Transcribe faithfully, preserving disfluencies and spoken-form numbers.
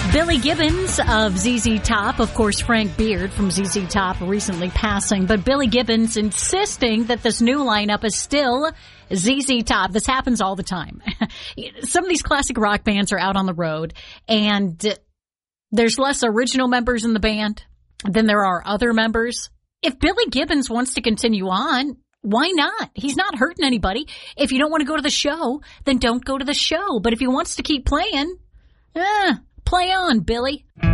Billy Gibbons of Z Z Top, of course, Frank Beard from Z Z Top recently passing, but Billy Gibbons insisting that this new lineup is still Z Z Top. This happens all the time. Some of these classic rock bands are out on the road, and there's less original members in the band than there are other members. If Billy Gibbons wants to continue on, why not? He's not hurting anybody. If you don't want to go to the show, then don't go to the show. But if he wants to keep playing, eh, play on, Billy.